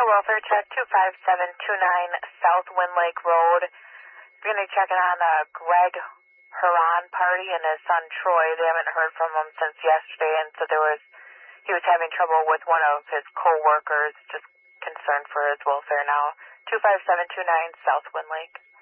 welfare check 25729 South Wind Lake Road. We're going to be checking on Greg Huron party and his son Troy. They haven't heard from him since yesterday, and so he was having trouble with one of his co-workers, just concerned for his welfare now. 25729 South Wind Lake.